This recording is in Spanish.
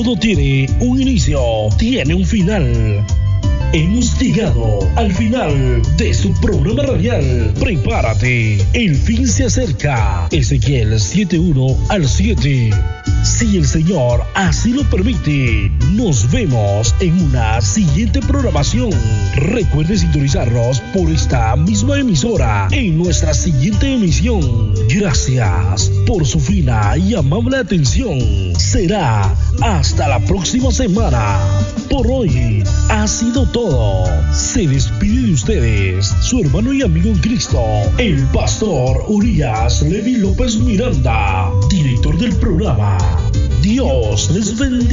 todo tiene un inicio, tiene un final. Hemos llegado al final de su programa radial. Prepárate, el fin se acerca. Ezequiel 7:1 al 7. Si el Señor así lo permite, nos vemos en una siguiente programación. Recuerde sintonizarnos por esta misma emisora en nuestra siguiente emisión. Gracias por su fina y amable atención. Será hasta la próxima semana. Por hoy ha sido todo. Se despide de ustedes su hermano y amigo en Cristo, el pastor Urias Levi López Miranda, director del programa. Dios les bendiga.